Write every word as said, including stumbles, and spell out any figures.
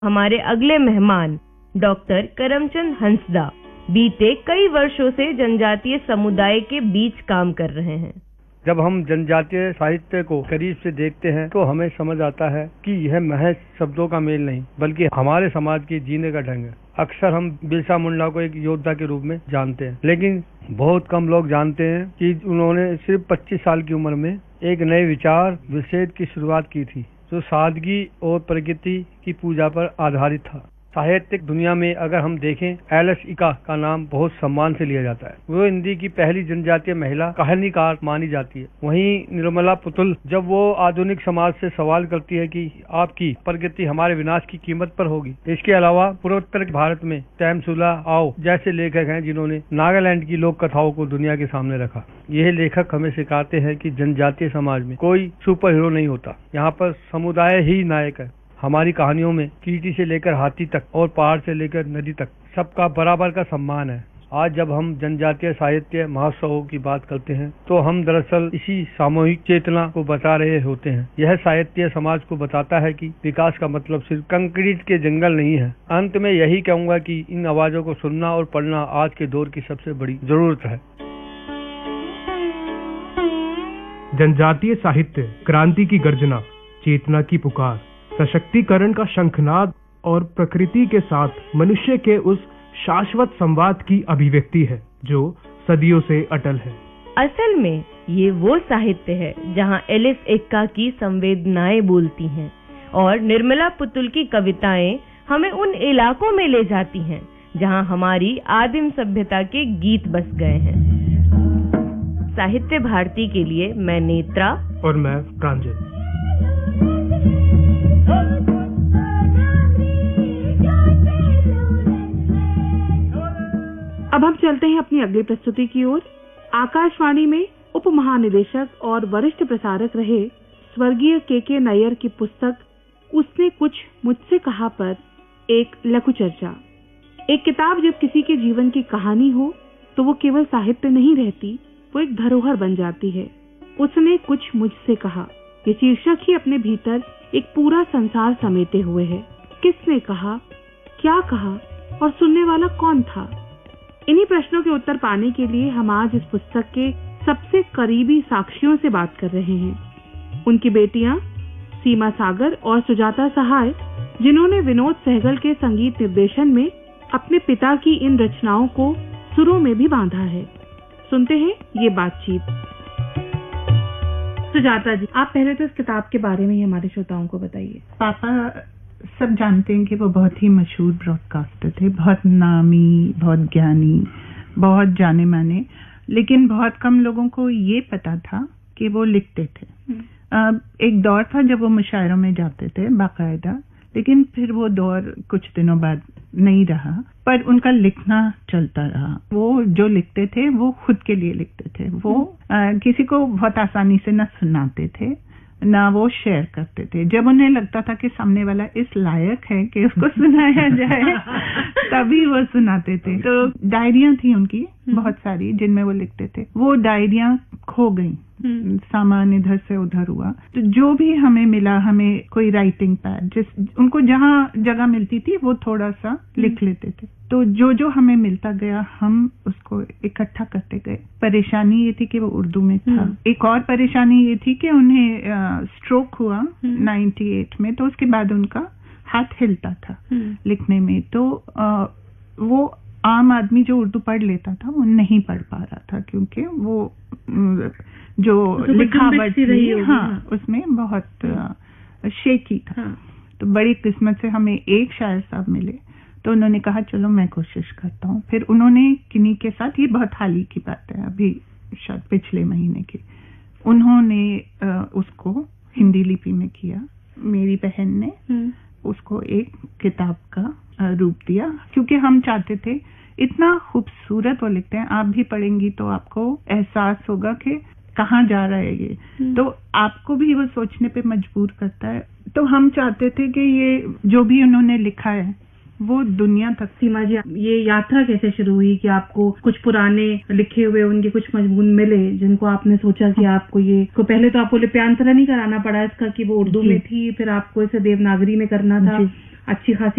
हमारे अगले मेहमान डॉक्टर करमचंद हंसदा बीते कई वर्षों से जनजातीय समुदाय के बीच काम कर रहे हैं। जब हम जनजातीय साहित्य को करीब से देखते हैं तो हमें समझ आता है कि यह महज शब्दों का मेल नहीं बल्कि हमारे समाज के जीने का ढंग है। अक्सर हम बिरसा मुंडा को एक योद्धा के रूप में जानते हैं, लेकिन बहुत कम लोग जानते हैं कि उन्होंने सिर्फ पच्चीस साल की उम्र में एक नए विचार विषेद की शुरुआत की थी जो सादगी और प्रकृति की पूजा पर आधारित था। साहित्यिक दुनिया में अगर हम देखें, एलिस इका का नाम बहुत सम्मान से लिया जाता है। वो हिंदी की पहली जनजातीय महिला कहानीकार मानी जाती है। वहीं निर्मला पुतुल जब वो आधुनिक समाज से सवाल करती है कि आपकी प्रकृति हमारे विनाश की कीमत पर होगी। इसके अलावा पूर्वोत्तर भारत में तैमसुला आओ जैसे लेखक हैं जिन्होंने नागालैंड की लोक कथाओं को दुनिया के सामने रखा। यह लेखक हमें सिखाते हैं कि जनजातीय समाज में कोई सुपर हीरो नहीं होता, यहाँ पर समुदाय ही नायक है। हमारी कहानियों में चींटी से लेकर हाथी तक और पहाड़ से लेकर नदी तक सबका बराबर का सम्मान है। आज जब हम जनजातीय साहित्य महोत्सवों की बात करते हैं तो हम दरअसल इसी सामूहिक चेतना को बता रहे होते हैं। यह साहित्य समाज को बताता है कि विकास का मतलब सिर्फ कंक्रीट के जंगल नहीं है। अंत में यही कहूंगा कि इन आवाजों को सुनना और पढ़ना आज के दौर की सबसे बड़ी जरूरत है। जनजातीय साहित्य क्रांति की गर्जना, चेतना की पुकार, सशक्तिकरण का शंखनाद और प्रकृति के साथ मनुष्य के उस शाश्वत संवाद की अभिव्यक्ति है जो सदियों से अटल है। असल में ये वो साहित्य है जहाँ एलिस इक्का की संवेदनाएं बोलती हैं और निर्मला पुतुल की कविताएं हमें उन इलाकों में ले जाती हैं जहाँ हमारी आदिम सभ्यता के गीत बस गए हैं। साहित्य भारती के लिए मैं नेत्रा और मैं प्रांजल। अब हम चलते हैं अपनी अगली प्रस्तुति की ओर। आकाशवाणी में उप महानिदेशक और वरिष्ठ प्रसारक रहे स्वर्गीय के के नैयर की पुस्तक उसने कुछ मुझसे कहा पर एक लघु चर्चा। एक किताब जब किसी के जीवन की कहानी हो तो वो केवल साहित्य नहीं रहती, वो एक धरोहर बन जाती है। उसने कुछ मुझसे कहा, ये शीर्षक ही अपने भीतर एक पूरा संसार समेटे हुए है। किसने कहा, क्या कहा और सुनने वाला कौन था? इन्हीं प्रश्नों के उत्तर पाने के लिए हम आज इस पुस्तक के सबसे करीबी साक्षियों से बात कर रहे हैं। उनकी बेटियां सीमा सागर और सुजाता सहाय, जिन्होंने विनोद सहगल के संगीत निर्देशन में अपने पिता की इन रचनाओं को सुरों में भी बांधा है। सुनते हैं ये बातचीत। सुजाता जी, आप पहले तो इस किताब के बारे में ही हमारे श्रोताओं को बताइए। पापा सब जानते हैं कि वो बहुत ही मशहूर ब्रॉडकास्टर थे, बहुत नामी, बहुत ज्ञानी, बहुत जाने माने, लेकिन बहुत कम लोगों को ये पता था कि वो लिखते थे। एक दौर था जब वो मुशायरों में जाते थे बाकायदा, लेकिन फिर वो दौर कुछ दिनों बाद नहीं रहा, पर उनका लिखना चलता रहा। वो जो लिखते थे वो खुद के लिए लिखते थे। वो आ, किसी को बहुत आसानी से न सुनाते थे ना वो शेयर करते थे। जब उन्हें लगता था कि सामने वाला इस लायक है कि उसको सुनाया जाए तभी वो सुनाते थे। तो डायरियां थी उनकी बहुत सारी जिनमें वो लिखते थे। वो डायरियां खो गई, सामान इधर से उधर हुआ। तो जो भी हमें मिला, हमें कोई राइटिंग पैड, जिस उनको जहाँ जगह मिलती थी वो थोड़ा सा लिख लेते थे। तो जो जो हमें मिलता गया हम उसको इकट्ठा करते गए। परेशानी ये थी कि वो उर्दू में था। एक और परेशानी ये थी कि उन्हें स्ट्रोक हुआ अट्ठानवे में, तो उसके बाद उनका हाथ हिलता था लिखने में। तो आ, वो आम आदमी जो उर्दू पढ़ लेता था वो नहीं पढ़ पा रहा था क्योंकि वो जो तो लिखावट थी, हाँ, उसमें बहुत शेकी था। हाँ। तो बड़ी किस्मत से हमें एक शायर साहब मिले, तो उन्होंने कहा चलो मैं कोशिश करता हूँ। फिर उन्होंने किन्हीं के साथ, ये बहुत हाल ही की बात है, अभी शायद पिछले महीने की, उन्होंने उसको हिंदी लिपि में किया। मेरी बहन ने उसको एक किताब का रूप दिया क्योंकि हम चाहते थे, इतना खूबसूरत वो लिखते हैं, आप भी पढ़ेंगी तो आपको एहसास होगा कि कहाँ जा रहा है ये, तो आपको भी वो सोचने पे मजबूर करता है। तो हम चाहते थे कि ये जो भी उन्होंने लिखा है वो दुनिया तक। सीमा जी, ये यात्रा कैसे शुरू हुई कि आपको कुछ पुराने लिखे हुए उनके कुछ मजमून मिले जिनको आपने सोचा कि आपको ये को पहले तो आपको लिप्यांतरण नहीं कराना पड़ा इसका कि वो उर्दू में थी, फिर आपको इसे देवनागरी में करना था अच्छी खासी